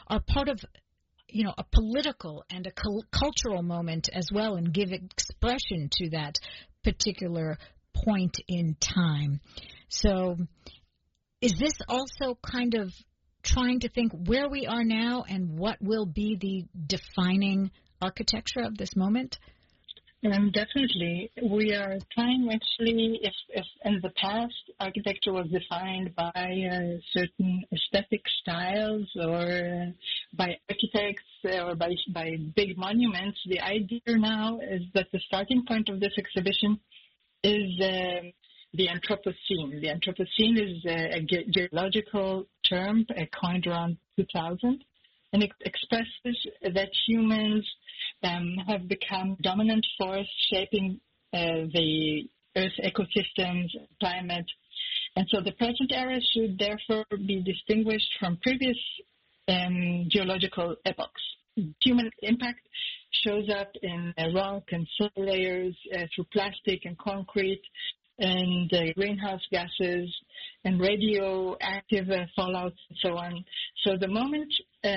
are part of, a political and a cultural moment as well, and give expression to that particular point in time. So is this also kind of trying to think where we are now and what will be the defining architecture of this moment? Definitely. We are trying actually, if in the past architecture was defined by certain aesthetic styles or by architects or by big monuments, the idea now is that the starting point of this exhibition is the Anthropocene. The Anthropocene is a geological term coined around 2000, and it expresses that humans have become dominant force shaping the Earth's ecosystems, climate. And so the present era should therefore be distinguished from previous geological epochs. Human impact shows up in rock and soil layers, through plastic and concrete, and greenhouse gases and radioactive fallout and so on. So the moment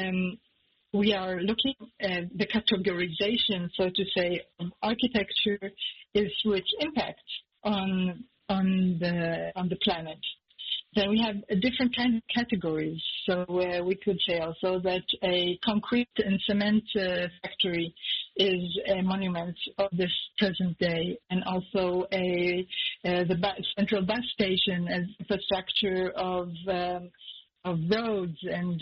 we are looking at the categorization, so to say, of architecture is through its impact on the planet. Then we have a different kind of categories. So we could say also that a concrete and cement factory is a monument of this present day, and also the central bus station as infrastructure of roads and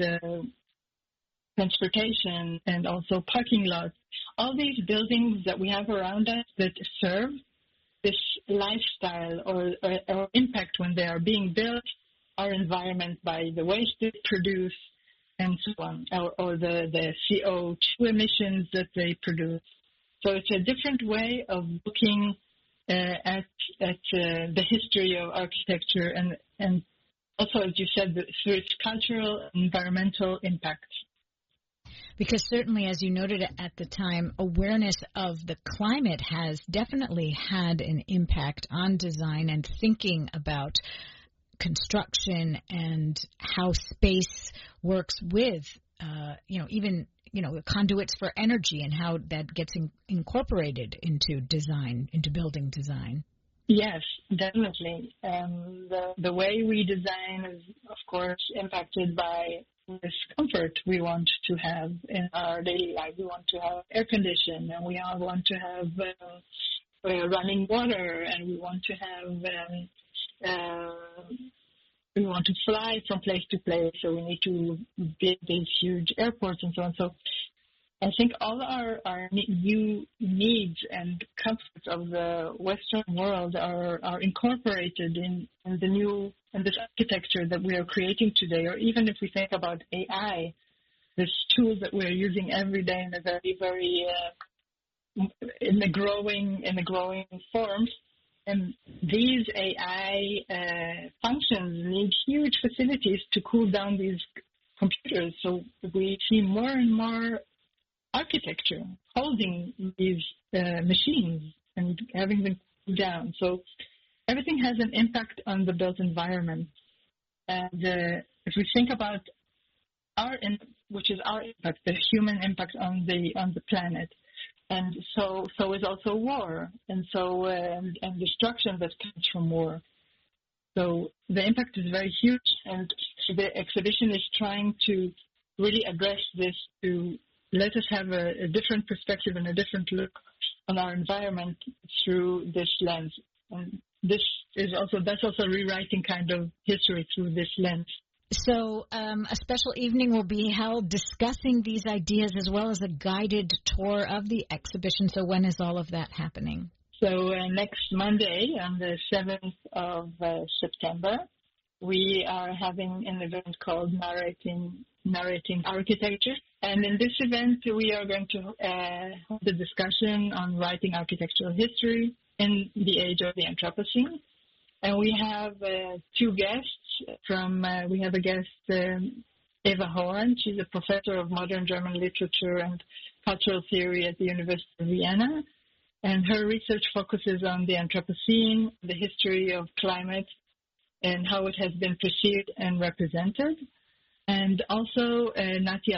transportation, and also parking lots. All these buildings that we have around us that serve this lifestyle or impact when they are being built, our environment by the waste they produce and so on, or the CO2 emissions that they produce. So it's a different way of looking at the history of architecture and also, as you said, through its cultural and environmental impacts. Because certainly, as you noted at the time, awareness of the climate has definitely had an impact on design and thinking about construction and how space works with, even conduits for energy and how that gets incorporated into design, into building design. Yes, definitely. The way we design is, of course, impacted by this comfort we want to have in our daily life. We want to have air conditioning, and we all want to have running water, and we want to have we want to fly from place to place, so we need to build these huge airports and so on. So I think all our new needs and comforts of the Western world are incorporated in this architecture that we are creating today. Or even if we think about AI, this tool that we're using every day in a very, very in the growing forms. And these AI functions need huge facilities to cool down these computers. So we see more and more architecture holding these machines and having them cool down. So everything has an impact on the built environment. And if we think about which is our impact, the human impact on the planet. And so is also war, and destruction that comes from war. So the impact is very huge, and the exhibition is trying to really address this, to let us have a different perspective and a different look on our environment through this lens. And that's also rewriting kind of history through this lens. So a special evening will be held discussing these ideas as well as a guided tour of the exhibition. So when is all of that happening? So next Monday, on the 7th of September, we are having an event called Narrating Architecture. And in this event, we are going to hold a discussion on writing architectural history in the age of the Anthropocene. And we have two guests we have a guest, Eva Horn. She's a professor of modern German literature and cultural theory at the University of Vienna. And her research focuses on the Anthropocene, the history of climate, and how it has been perceived and represented. And also Natia